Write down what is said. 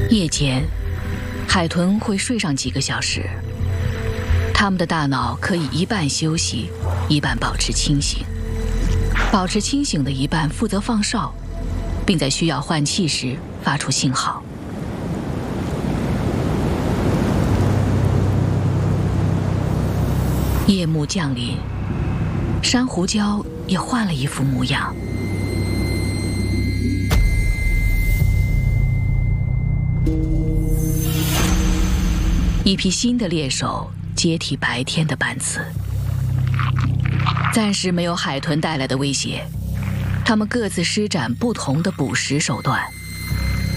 夜间，海豚会睡上几个小时，它们的大脑可以一半休息，一半保持清醒。保持清醒的一半负责放哨，并在需要换气时发出信号。夜幕降临，珊瑚礁也换了一副模样。一批新的猎手接替白天的班次。暂时没有海豚带来的威胁，它们各自施展不同的捕食手段。